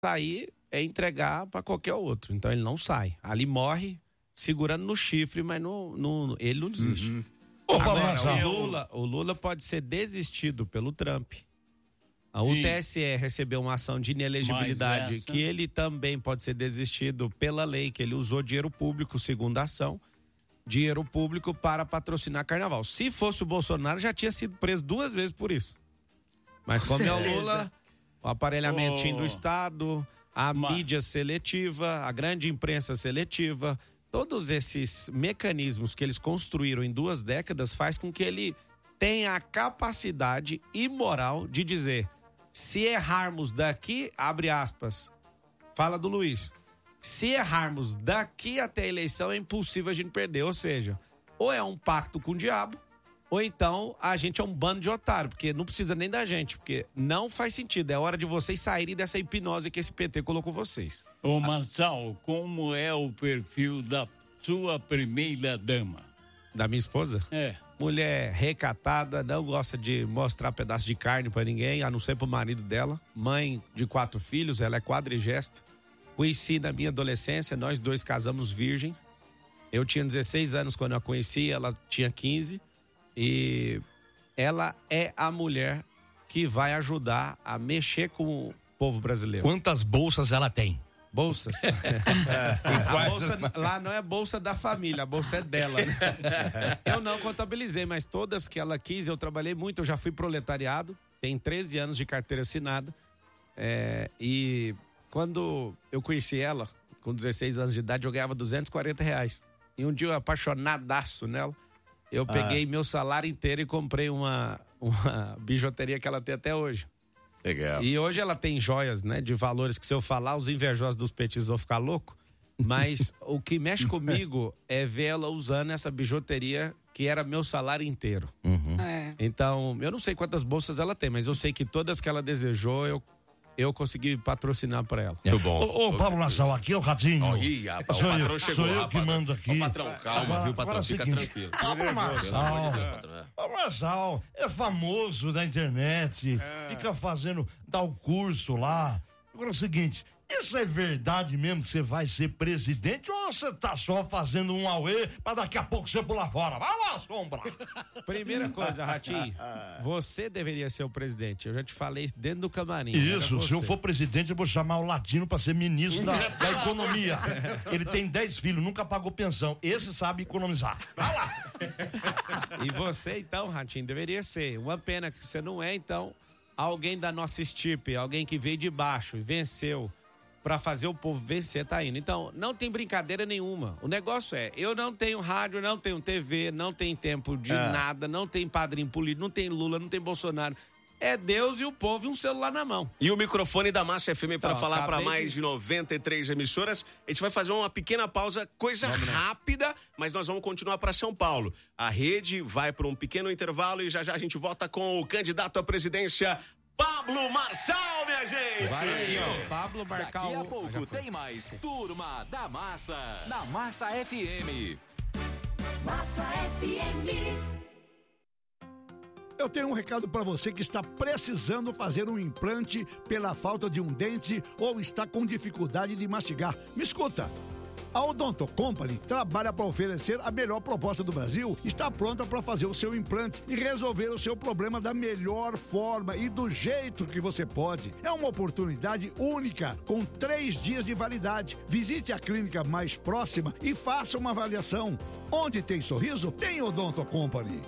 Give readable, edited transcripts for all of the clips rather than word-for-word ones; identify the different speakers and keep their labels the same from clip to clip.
Speaker 1: sair é entregar para qualquer outro. Então ele não sai. Ali morre segurando no chifre, mas ele não desiste. Agora, o Lula pode ser desistido pelo Trump. O TSE recebeu uma ação de inelegibilidade que ele também pode ser desistido pela lei, que ele usou dinheiro público, segundo a ação, dinheiro público para patrocinar carnaval. Se fosse o Bolsonaro, já tinha sido preso 2 vezes por isso. Mas como é o Lula, o aparelhamentinho do Estado, a mídia seletiva, a grande imprensa seletiva, todos esses mecanismos que eles construíram em 2 décadas faz com que ele tenha a capacidade e moral de dizer: se errarmos daqui, abre aspas, fala do Luiz, se errarmos daqui até a eleição é impossível a gente perder. Ou seja, ou é um pacto com o diabo, ou então a gente é um bando de otário, porque não precisa nem da gente, porque não faz sentido. É hora de vocês saírem dessa hipnose que esse PT colocou vocês.
Speaker 2: Ô Marçal, como é o perfil da sua primeira dama?
Speaker 1: Da minha esposa?
Speaker 2: É.
Speaker 1: Mulher recatada, não gosta de mostrar pedaço de carne pra ninguém, a não ser pro marido dela. Mãe de 4 filhos, ela é quadrigesta. Conheci na minha adolescência, nós 2 casamos virgens. Eu tinha 16 anos quando eu a conheci, ela tinha 15. E ela é a mulher que vai ajudar a mexer com o povo brasileiro.
Speaker 3: Quantas bolsas ela tem?
Speaker 1: Bolsas? A bolsa lá não é bolsa da família, a bolsa é dela, né? Eu não contabilizei, mas todas que ela quis, eu trabalhei muito, eu já fui proletariado, tenho 13 anos de carteira assinada. E quando eu conheci ela, com 16 anos de idade, eu ganhava R$240. E um dia eu apaixonadaço nela, eu peguei meu salário inteiro e comprei uma bijuteria que ela tem até hoje.
Speaker 4: Legal.
Speaker 1: E hoje ela tem joias, né, de valores que se eu falar, os invejosos dos petistas vão ficar loucos. Mas o que mexe comigo é ver ela usando essa bijuteria que era meu salário inteiro. Então, eu não sei quantas bolsas ela tem, mas eu sei que todas que ela desejou, eu consegui patrocinar pra ela.
Speaker 4: Muito bom.
Speaker 5: Ô, Pablo Nassau, aqui é o Ratinho.
Speaker 4: O patrão chegou.
Speaker 5: Sou eu que mando aqui.
Speaker 4: Patrão, calma, viu, patrão? Fica tranquilo.
Speaker 5: Pablo Nassau é famoso na internet, fica dá o curso lá. Agora é o seguinte, isso é verdade mesmo que você vai ser presidente ou você tá só fazendo um auê pra daqui a pouco você pular fora? Vai lá, sombra!
Speaker 1: Primeira coisa, Ratinho, você deveria ser o presidente. Eu já te falei isso dentro do camarim.
Speaker 5: Isso, se eu for presidente, eu vou chamar o Latino pra ser ministro da economia. Ele tem 10 filhos, nunca pagou pensão. Esse sabe economizar. Vai lá!
Speaker 1: E você, então, Ratinho, deveria ser. Uma pena que você não é, então, alguém da nossa estirpe, alguém que veio de baixo e venceu. Pra fazer o povo vencer, tá indo. Então, não tem brincadeira nenhuma. O negócio é, eu não tenho rádio, não tenho TV, não tenho tempo de nada, não tenho padrinho político, não tem Lula, não tem Bolsonaro. É Deus e o povo e um celular na mão.
Speaker 4: E o microfone da Massa FM para falar para mais de 93 emissoras. A gente vai fazer uma pequena pausa, coisa rápida, mas nós vamos continuar para São Paulo. A rede vai para um pequeno intervalo e já já a gente volta com o candidato à presidência, Pablo Marçal, minha gente!
Speaker 1: Vai aí, ó. Pablo Marçal.
Speaker 6: Daqui a pouco tem mais Turma da Massa, na Massa FM.
Speaker 7: Massa FM.
Speaker 8: Eu tenho um recado para você que está precisando fazer um implante pela falta de um dente ou está com dificuldade de mastigar. Me escuta. A Odonto Company trabalha para oferecer a melhor proposta do Brasil, está pronta para fazer o seu implante e resolver o seu problema da melhor forma e do jeito que você pode. É uma oportunidade única, com 3 dias de validade. Visite a clínica mais próxima e faça uma avaliação. Onde tem sorriso, tem Odonto Company.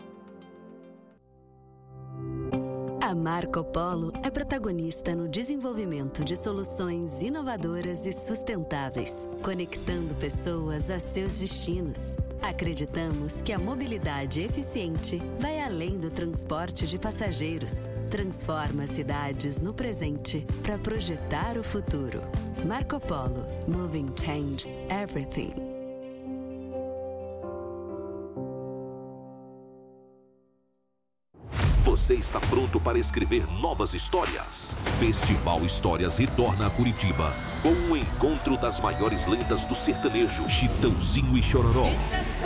Speaker 9: A Marco Polo é protagonista no desenvolvimento de soluções inovadoras e sustentáveis, conectando pessoas a seus destinos. Acreditamos que a mobilidade eficiente vai além do transporte de passageiros. Transforma cidades no presente para projetar o futuro. Marco Polo. Moving changes everything.
Speaker 10: Você está pronto para escrever novas histórias? Festival Histórias retorna a Curitiba com o encontro das maiores lendas do sertanejo, Chitãozinho e Chororó.